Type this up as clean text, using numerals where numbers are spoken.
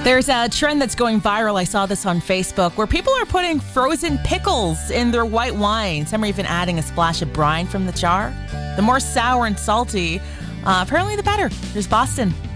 There's a trend that's going viral. I saw this on Facebook where people are putting frozen pickles in their white wine. Some are even adding a splash of brine from the jar. The more sour and salty, apparently the better. Here's Boston.